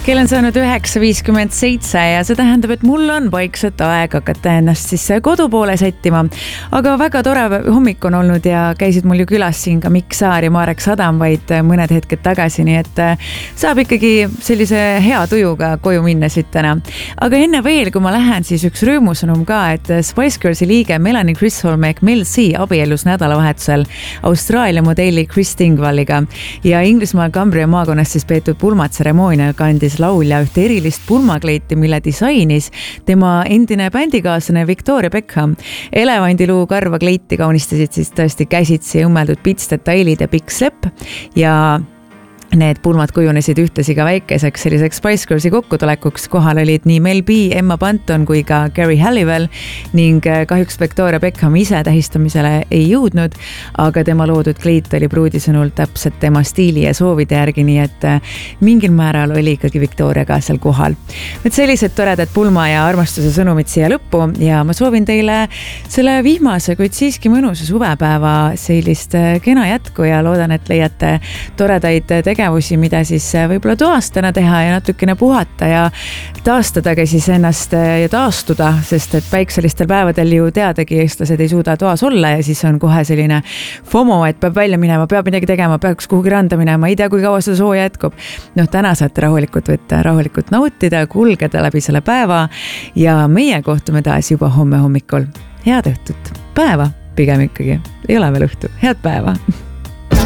Kell on saanud 9:57 ja see tähendab, et mul on vaikselt aeg hakata ennast siis kodu poole sättima. Aga väga tore hommik on olnud ja käisid mul ju külas siin ka Mikk Saar ja Marek Sadam vaid mõned hetked tagasi, nii et saab ikkagi sellise hea tujuga koju minna siit täna. Aga enne veel, kui ma lähen, siis üks rõõmusõnum ka, et Spice Girlsi liige Melanie Chisholm ehk Mel C abiellus nädalavahetusel Austraalia modelli Chris Dingwalliga ja Inglismaa Cambria maakonnas siis peetud pulmatseremoonial kandis laulja ühte erilist pulmakleiti, mille disainis tema endine bändikaaslane Victoria Beckham. Elevandiluu karva kleiti kaunistasid siis tõesti käsitsi õmmeldud pitsdetailid ja pikk slepp ja need pulmad kujunesid ühtesi ka väikeseks selliseks Spice Girlsi kokkutulekuks. Kohal olid nii Mel B, Emma Bunton kui ka Gary Halliwell ning kahjuks Victoria Beckham ise tähistamisele ei jõudnud, aga tema loodud kleit oli pruudi sõnul täpselt tema stiili ja soovide järgi, nii et mingil määral oli ikkagi Victoria ka seal kohal. Nüüd sellised toredad pulma ja armastuse sõnumid siia lõppu ja ma soovin teile selle vihmase, kuid siiski mõnusa suvepäeva sellist kena jätku ja loodan, et leiate toredaid tegevusi, mida siis võib-olla toastana teha ja natukene puhata ja taastadagi siis ennast ja taastuda, sest et päikselistel päevadel ju teadagi eestlased ei suuda toas olla ja siis on kohe selline FOMO, et peab välja minema, peab midagi tegema, peaks kuhugi randa minema, ei tea, kui kaua seda sooja jätkub. Täna saate rahulikult võtta, rahulikult nautida, kulgeda läbi selle päeva ja meie kohtume taas juba homme hommikul. Head õhtut, päeva pigem ikkagi, ei ole veel õhtu, head päeva!